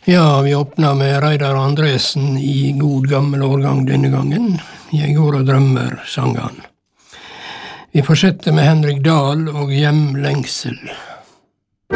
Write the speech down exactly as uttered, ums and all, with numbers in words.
Ja, vi åpner med Reidar Andresen i god gammel årgang denne gangen. Jeg går og drømmer, sang han. Vi fortsetter med Henrik Dahl og Hjemlengsel.